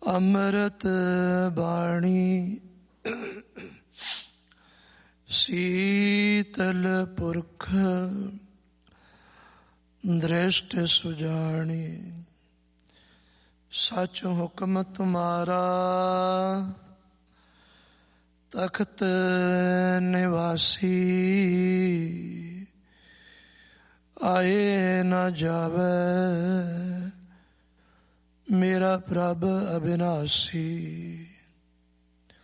ਅੰਮ੍ਰਿਤ ਬਾਣੀ ਸੀਤਲ ਪੁਰਖ ਦ੍ਰਿਸ਼ਟ ਸੁਜਾਣੀ। ਸਚ ਹੁਕਮ ਤੁਮਾਰਾ ਤਖਤ ਨਿਵਾਸੀ। ਆਏ ਨਾ ਜਾਵੇ ਮੇਰਾ ਪ੍ਰਭ ਅਬਿਨਾਸੀ।